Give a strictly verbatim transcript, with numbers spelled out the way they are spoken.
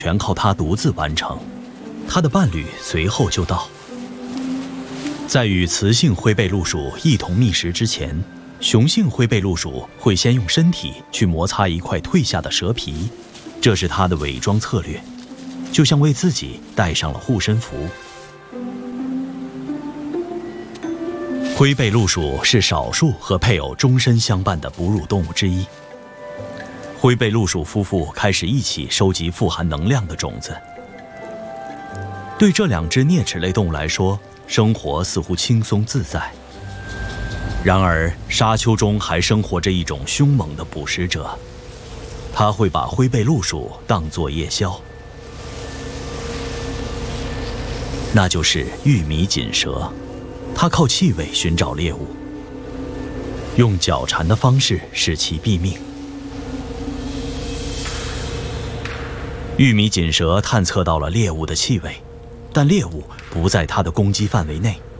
全靠他独自完成。他的伴侣随后就到。在与雌性灰背鹿鼠一同觅食之前，雄性灰背鹿鼠会先用身体去摩擦一块蜕下的蛇皮，这是它的伪装策略，就像为自己戴上了护身符。灰背鹿鼠是少数和配偶终身相伴的哺乳动物之一。灰背鹿鼠夫妇开始一起收集富含能量的种子。对这两只啮齿类动物来说，生活似乎轻松自在。然而，沙丘中还生活着一种凶猛的捕食者，他会把灰背鹿鼠当作夜宵。那就是玉米锦蛇，它靠气味寻找猎物，用脚缠的方式使其毙命。玉米锦蛇探测到了猎物的气味，但猎物不在它的攻击范围内。